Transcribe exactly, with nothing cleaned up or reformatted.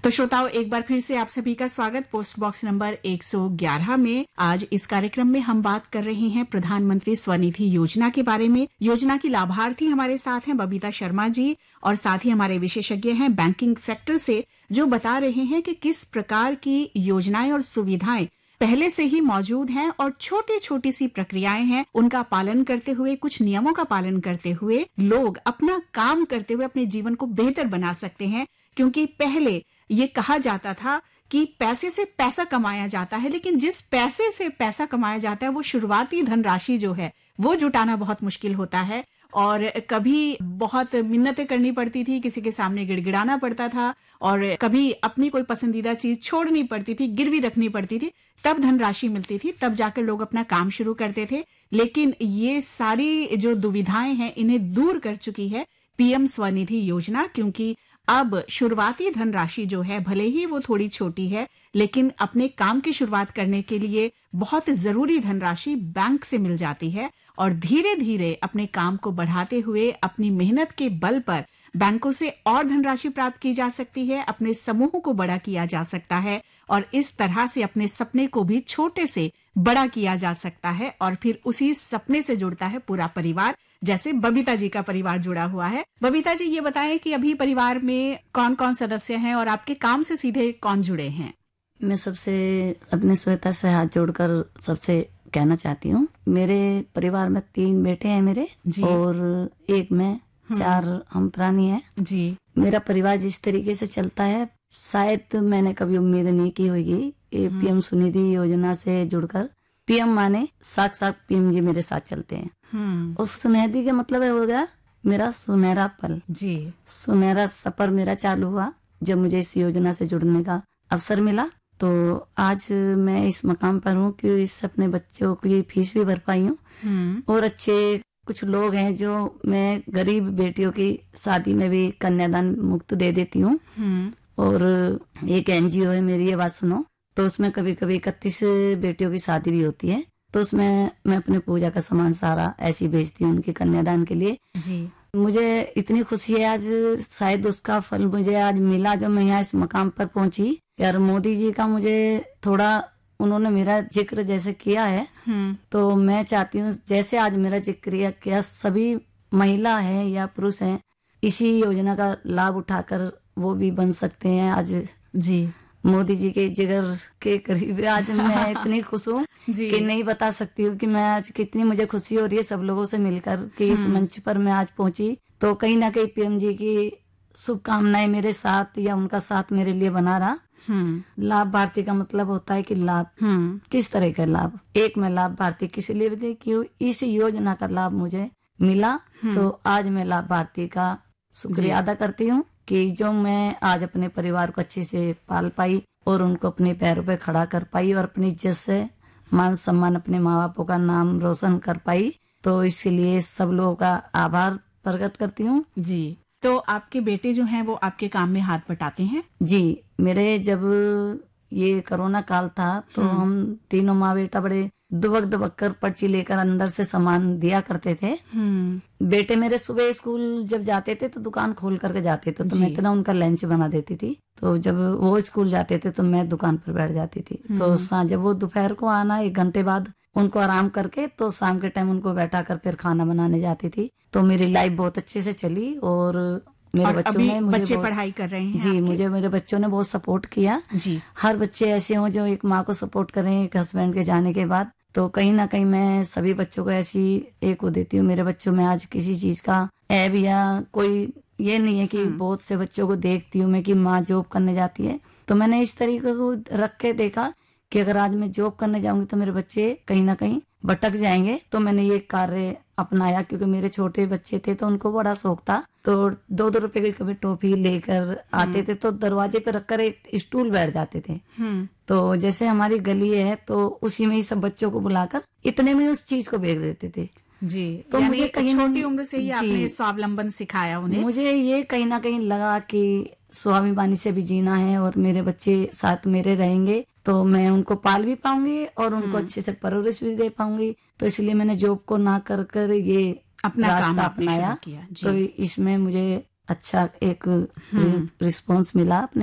तो श्रोताओं, एक बार फिर से आप सभी का स्वागत पोस्ट बॉक्स नंबर एक सौ ग्यारह में। आज इस कार्यक्रम में हम बात कर रहे हैं प्रधानमंत्री स्वनिधि योजना के बारे में। योजना की लाभार्थी हमारे साथ हैं बबीता शर्मा जी, और साथ ही हमारे विशेषज्ञ हैं बैंकिंग सेक्टर से, जो बता रहे हैं कि किस प्रकार की योजनाएं और सुविधाएं पहले से ही मौजूद हैं और छोटी छोटी सी प्रक्रियाएं हैं, उनका पालन करते हुए, कुछ नियमों का पालन करते हुए लोग अपना काम करते हुए अपने जीवन को बेहतर बना सकते हैं। क्योंकि पहले ये कहा जाता था कि पैसे से पैसा कमाया जाता है, लेकिन जिस पैसे से पैसा कमाया जाता है वो शुरुआती धनराशि जो है वो जुटाना बहुत मुश्किल होता है, और कभी बहुत मिन्नतें करनी पड़ती थी, किसी के सामने गिड़गिड़ाना पड़ता था, और कभी अपनी कोई पसंदीदा चीज छोड़नी पड़ती थी, गिरवी रखनी पड़ती थी, तब धनराशि मिलती थी, तब जाकर लोग अपना काम शुरू करते थे। लेकिन ये सारी जो दुविधाएं हैं इन्हें दूर कर चुकी है पीएम स्वनिधि योजना, क्योंकि अब शुरुआती धनराशि जो है भले ही वो थोड़ी छोटी है, लेकिन अपने काम की शुरुआत करने के लिए बहुत जरूरी धनराशि बैंक से मिल जाती है, और धीरे धीरे अपने काम को बढ़ाते हुए अपनी मेहनत के बल पर बैंकों से और धनराशि प्राप्त की जा सकती है, अपने समूह को बड़ा किया जा सकता है, और इस तरह से अपने सपने को भी छोटे से बड़ा किया जा सकता है, और फिर उसी सपने से जुड़ता है पूरा परिवार, जैसे बबीता जी का परिवार जुड़ा हुआ है। बबीता जी, ये बताएं कि अभी परिवार में कौन कौन सदस्य हैं और आपके काम से सीधे कौन जुड़े हैं? मैं सबसे अपने श्वेता से हाथ जोड़कर सबसे कहना चाहती हूँ, मेरे परिवार में तीन बेटे हैं मेरे और एक मैं, चार हम प्राणी हैं जी। मेरा परिवार जिस तरीके से चलता है शायद मैंने कभी उम्मीद नहीं की होगी। ये पीएम स्वनिधि योजना से जुड़कर पीएम माने साक्षात पीएम जी मेरे साथ चलते हैं। उस सुनिधि का मतलब है हो गया मेरा सुनहरा पल जी, सुनहरा सफर मेरा चालू हुआ जब मुझे इस योजना से जुड़ने का अवसर मिला। तो आज मैं इस मकाम पर हूँ कि इससे अपने बच्चों की फीस भी भर पाई हूँ, और अच्छे कुछ लोग हैं जो मैं गरीब बेटियों की शादी में भी कन्यादान मुक्त दे देती हूँ, और एक एनजीओ है मेरी ये बात सुनो, तो उसमें कभी कभी इकतीस बेटियों की शादी भी होती है, तो उसमें मैं अपने पूजा का सामान सारा ऐसी बेचती हूँ उनके कन्यादान के लिए जी। मुझे इतनी खुशी है आज, शायद उसका फल मुझे आज मिला जब मैं यहाँ इस मकाम पर पहुंची। यार मोदी जी का मुझे थोड़ा उन्होंने मेरा जिक्र जैसे किया है, तो मैं चाहती हूँ जैसे आज मेरा जिक्र किया सभी महिला है या पुरुष हैं इसी योजना का लाभ उठाकर वो भी बन सकते हैं आज जी। मोदी जी के जिगर के करीब आज मैं इतनी खुश हूँ कि नहीं बता सकती हूँ कि मैं आज कितनी मुझे खुशी हो रही है सब लोगों से मिलकर कि इस मंच पर मैं आज पहुंची। तो कहीं ना कहीं पीएम जी की शुभकामनाएं मेरे साथ या उनका साथ मेरे लिए बना रहा। लाभ भारती का मतलब होता है कि लाभ किस तरह का लाभ, एक मैं लाभ भारती किस लिए भी कि इस योजना का लाभ मुझे मिला, तो आज मैं लाभ भारती का शुक्रिया अदा करती हूँ कि जो मैं आज अपने परिवार को अच्छे से पाल पाई और उनको अपने पैरों पे खड़ा कर पाई और अपनी इज्जत से मान सम्मान अपने माँ बापों का नाम रोशन कर पाई, तो इसलिए सब लोगों का आभार प्रकट करती हूँ जी। तो आपके बेटे जो हैं वो आपके काम में हाथ बटाते हैं? जी, मेरे जब ये कोरोना काल था तो हम तीनों माँ बेटा बड़े दुबक दुबक कर पर्ची लेकर अंदर से सामान दिया करते थे। बेटे मेरे सुबह स्कूल जब जाते थे तो दुकान खोल करके जाते थे, तो मैं इतना उनका लंच बना देती थी, तो जब वो स्कूल जाते थे तो मैं दुकान पर बैठ जाती थी। तो जब वो दोपहर को आना एक घंटे बाद उनको आराम करके तो शाम के टाइम उनको बैठा कर फिर खाना बनाने जाती थी। तो मेरी लाइफ बहुत अच्छे से चली और मेरे और बच्चों ने मुझे बच्चे पढ़ाई कर रहे हैं जी, मुझे मेरे बच्चों ने बहुत सपोर्ट किया जी। हर बच्चे ऐसे हों जो एक माँ को सपोर्ट करें एक हस्बैंड के जाने के बाद, तो कहीं ना कहीं मैं सभी बच्चों को ऐसी एक वो देती हूँ। मेरे बच्चों में आज किसी चीज का ऐब या कोई ये नहीं है कि बहुत से बच्चों को देखती हूँ मैं कि माँ जॉब करने जाती है, तो मैंने इस तरीके को रख के देखा कि अगर आज मैं जॉब करने जाऊंगी तो मेरे बच्चे कहीं ना कहीं भटक जाएंगे। तो मैंने ये कार्य अपनाया क्योंकि मेरे छोटे बच्चे थे तो उनको बड़ा शौक था, तो दो दो रुपए की कभी टॉफी लेकर आते थे तो दरवाजे पे रखकर एक स्टूल बैठ जाते थे। तो जैसे हमारी गली है तो उसी में ही सब बच्चों को बुलाकर इतने में उस चीज को बेच देते थे जी। तो मुझे कहीं छोटी उम्र से ही आपने स्वावलंबन सिखाया उन्हें। मुझे ये कहीं ना कहीं लगा कि स्वाभिमानी से भी जीना है और मेरे बच्चे साथ मेरे रहेंगे तो मैं उनको पाल भी पाऊंगी और उनको अच्छे से परवरिश भी दे पाऊंगी। तो इसलिए मैंने जॉब को ना कर कर ये अपना रास्ता अपनाया, तो इसमें मुझे अच्छा एक रिस्पॉन्स मिला अपने